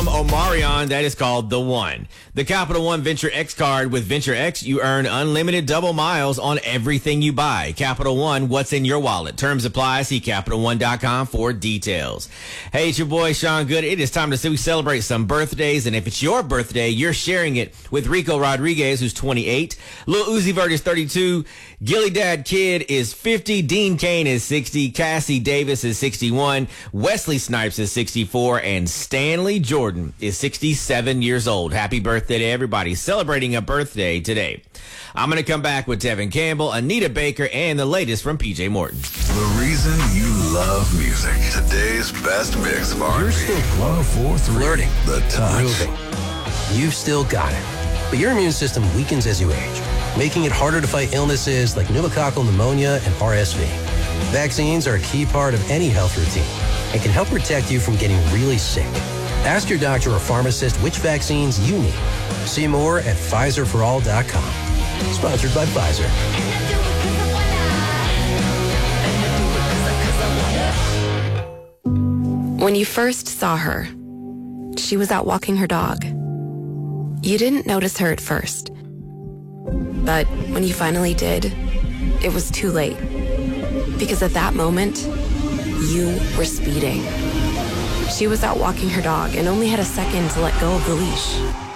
from Omarion that is called The One. The Capital One Venture X card. With Venture X, you earn unlimited double miles on everything you buy. Capital One, what's in your wallet? Terms apply. See CapitalOne.com for details. Hey, it's your boy Sean Good. It is time to celebrate some birthdays, and if it's your birthday, you're sharing it with Rico Rodriguez, who's 28. Lil Uzi Vert is 32. Gilly Dad Kid is 50. Dean Cain is 60. Cassie Davis is 61. Wesley Snipes is 64. And Stanley Jordan is 67 years old. Happy birthday to everybody celebrating a birthday today. I'm going to come back with Tevin Campbell, Anita Baker, and the latest from PJ Morton. The reason you love music. Today's best mix of R&B. You're still 104.3. flirting, The Touch. grooving. You've still got it. But your immune system weakens as you age, making it harder to fight illnesses like pneumococcal pneumonia and RSV. Vaccines are a key part of any health routine and can help protect you from getting really sick. Ask your doctor or pharmacist which vaccines you need. See more at PfizerForAll.com. Sponsored by Pfizer. When you first saw her, she was out walking her dog. You didn't notice her at first. But when you finally did, it was too late. Because at that moment, you were speeding. She was out walking her dog and only had a second to let go of the leash.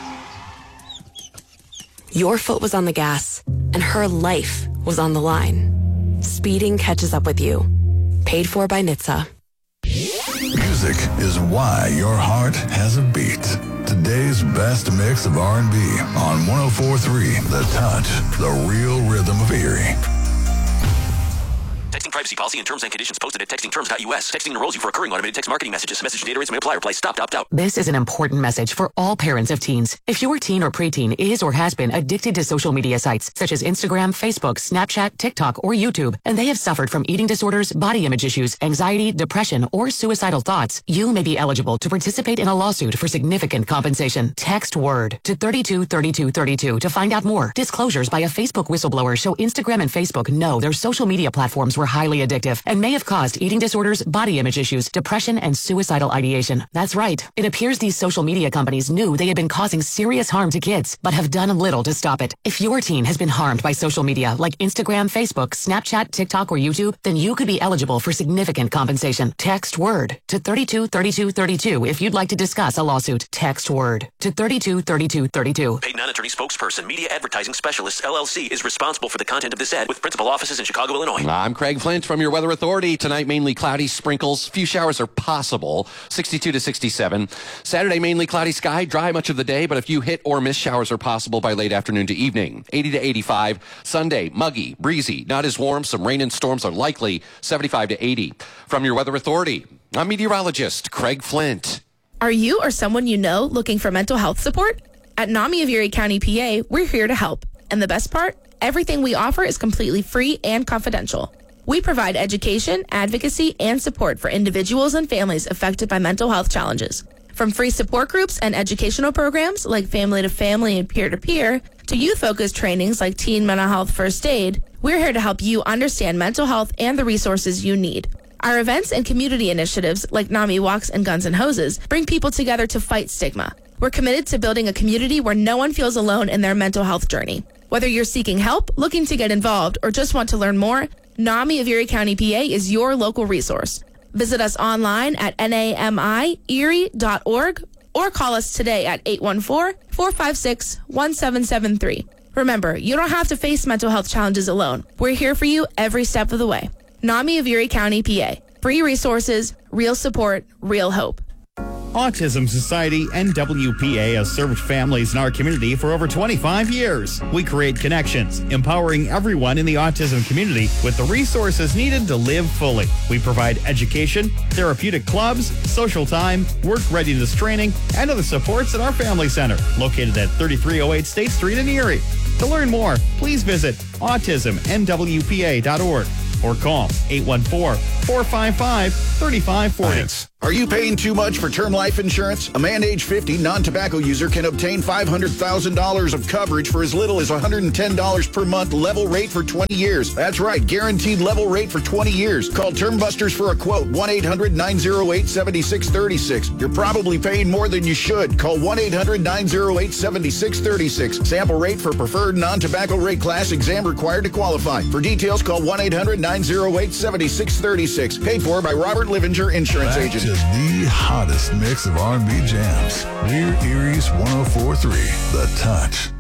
Your foot was on the gas, and her life was on the line. Speeding catches up with you. Paid for by NHTSA. Music is why your heart has a beat. Today's best mix of R&B on 104.3 The Touch, the real rhythm of Erie. Texting privacy policy and terms and conditions posted at textingterms.us. Texting enrolls you for recurring automated text marketing messages. Message data rates may apply. Reply stop, opt out. This is an important message for all parents of teens. If your teen or preteen is or has been addicted to social media sites such as Instagram, Facebook, Snapchat, TikTok, or YouTube, and they have suffered from eating disorders, body image issues, anxiety, depression, or suicidal thoughts, you may be eligible to participate in a lawsuit for significant compensation. Text WORD to 323232 to find out more. Disclosures by a Facebook whistleblower show Instagram and Facebook know their social media platforms were highly addictive and may have caused eating disorders, body image issues, depression, and suicidal ideation. That's right. It appears these social media companies knew they had been causing serious harm to kids, but have done little to stop it. If your teen has been harmed by social media like Instagram, Facebook, Snapchat, TikTok, or YouTube, then you could be eligible for significant compensation. Text WORD to 323232 if you'd like to discuss a lawsuit. Text WORD to 323232. Paid non-attorney spokesperson, Media Advertising Specialist, LLC, is responsible for the content of this ad with principal offices in Chicago, Illinois. I'm Craig Flint from your Weather Authority. Tonight, mainly cloudy, sprinkles. Few showers are possible. 62 to 67. Saturday, mainly cloudy sky, dry much of the day, but a few hit or miss showers are possible by late afternoon to evening. 80 to 85. Sunday, muggy, breezy, not as warm. Some rain and storms are likely. 75 to 80. From your Weather Authority, I'm meteorologist Craig Flint. Are you or someone you know looking for mental health support? At NAMI of Erie County, PA, we're here to help. And the best part? Everything we offer is completely free and confidential. We provide education, advocacy, and support for individuals and families affected by mental health challenges. From free support groups and educational programs like Family to Family and Peer-to-Peer, to youth-focused trainings like Teen Mental Health First Aid, we're here to help you understand mental health and the resources you need. Our events and community initiatives like NAMI Walks and Guns and Hoses bring people together to fight stigma. We're committed to building a community where no one feels alone in their mental health journey. Whether you're seeking help, looking to get involved, or just want to learn more, NAMI of Erie County, PA is your local resource. Visit us online at namierie.org or call us today at 814-456-1773. Remember, you don't have to face mental health challenges alone. We're here for you every step of the way. NAMI of Erie County, PA. Free resources, real support, real hope. Autism Society and WPA has served families in our community for over 25 years. We create connections, empowering everyone in the autism community with the resources needed to live fully. We provide education, therapeutic clubs, social time, work readiness training, and other supports at our family center, located at 3308 State Street in Erie. To learn more, please visit autismnwpa.org or call 814-455-3540. Are you paying too much for term life insurance? A man age 50 non-tobacco user can obtain $500,000 of coverage for as little as $110 per month, level rate for 20 years. That's right, guaranteed level rate for 20 years. Call Term Busters for a quote, 1-800-908-7636. You're probably paying more than you should. Call 1-800-908-7636. Sample rate for preferred non-tobacco rate class, exam required to qualify. For details, call 1-800-908-7636. Paid for by Robert Livinger, Insurance Agent. To the hottest mix of R&B jams. We're Erie's 104.3, The Touch.